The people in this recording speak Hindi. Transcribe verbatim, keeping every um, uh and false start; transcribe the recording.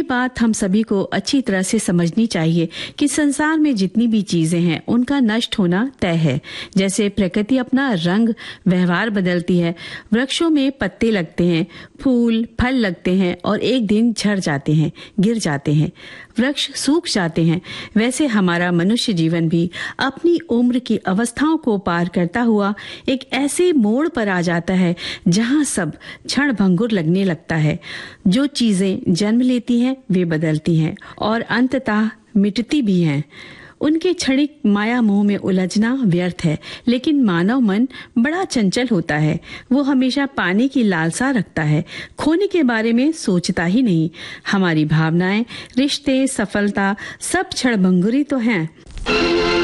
बात हम सभी को अच्छी तरह से समझनी चाहिए कि संसार में जितनी भी चीजें हैं उनका नष्ट होना तय है। जैसे प्रकृति अपना रंग व्यवहार बदलती है, वृक्षों में पत्ते लगते हैं, फूल फल लगते हैं और एक दिन झड़ जाते हैं, गिर जाते हैं, वृक्ष सूख जाते हैं, वैसे हमारा मनुष्य जीवन भी अपनी उम्र की अवस्थाओं को पार करता हुआ एक ऐसे मोड़ पर आ जाता है जहां सब क्षण भंगुर लगने लगता है। जो चीजें जन्म लेती हैं वे बदलती हैं और अंततः मिटती भी हैं। उनके क्षणिक माया मोह में उलझना व्यर्थ है, लेकिन मानव मन बड़ा चंचल होता है। वो हमेशा पाने की लालसा रखता है, खोने के बारे में सोचता ही नहीं। हमारी भावनाएं, रिश्ते, सफलता सब क्षणभंगुरी तो हैं।